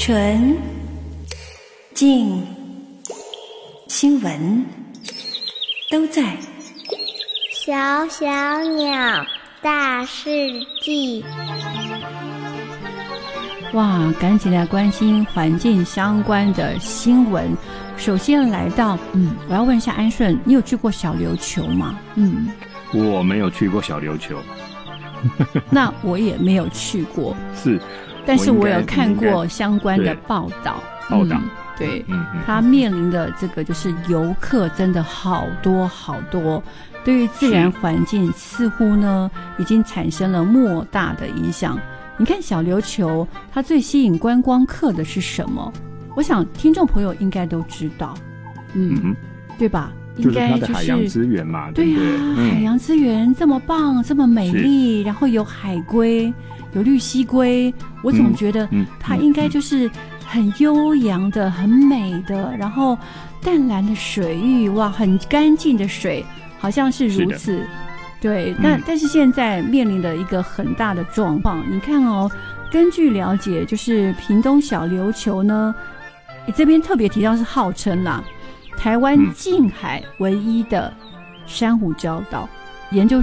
纯、静、新闻都在小小鸟大世纪。 哇，赶紧来关心环境相关的新闻。首先来到，我要问一下安顺，你有去过小琉球吗？ 我没有去过小琉球。 那我也没有去过， 是， 但是我有看过相关的报道。对，它面临的这个就是游客真的好多好多，对于自然环境似乎呢已经产生了莫大的影响。你看小琉球，它最吸引观光客的是什么？我想听众朋友应该都知道，对吧？应该就是它的海洋资源嘛， 对啊，海洋资源这么棒，这么美丽，然后有海龟，有绿蜥龟，我总觉得它应该就是很悠扬的、很美的，然后淡蓝的水域，哇，很干净的水，好像是如此。对，但是现在面临的一个很大的状况，你看哦，根据了解，就是屏东小琉球呢，这边特别提到是号称啦，台湾近海唯一的珊瑚礁岛。研究